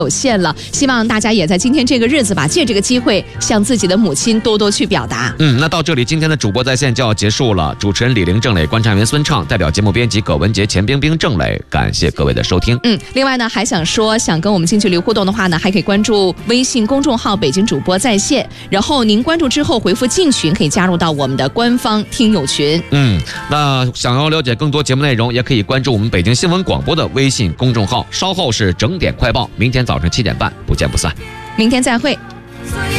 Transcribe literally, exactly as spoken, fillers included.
有限了，希望大家也在今天这个日子吧，借这个机会向自己的母亲多多去表达。 嗯，那到这里今天的主播在线就要结束了。主持人李玲、郑磊，观察员孙畅，代表节目编辑葛文杰、钱冰冰、郑磊，感谢各位的收听。 嗯，另外呢，还想说，想跟我们近距离互动的话呢，还可以关注微信公众号北京主播在线，然后您关注之后回复进群，可以加入到我们的官方听友群。 嗯，那想要了解更多节目内容，也可以关注我们北京新闻广播的微信公众号。稍后是整点快报，明天早晨七点半不见不散。 明天再会。